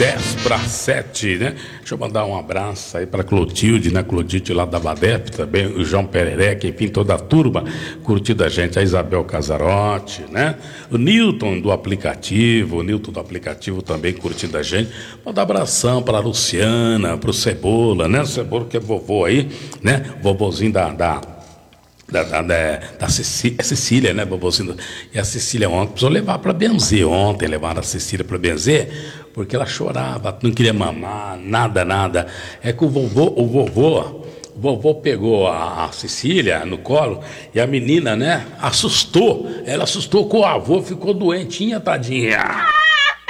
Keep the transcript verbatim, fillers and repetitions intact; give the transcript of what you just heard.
dez para sete, né? Deixa eu mandar um abraço aí para Clotilde, né? Clotilde lá da Badep, também o João Perereca, enfim, toda a turma curtindo a gente, a Isabel Casarotti, né? O Newton do aplicativo, o Newton do aplicativo também curtindo a gente. Mandar abração para a Luciana, para o Cebola, né? O Cebola que é vovô aí, né? Vovozinho da... da Da, da, da, da Cecília, Cecília, né, vovozinho? E a Cecília ontem precisou levar para benzer. Ontem levaram a Cecília para benzer, porque ela chorava, não queria mamar, nada, nada. É que o vovô, o vovô, o vovô pegou a, a Cecília no colo e a menina, né, assustou. Ela assustou com o avô, ficou doentinha, tadinha.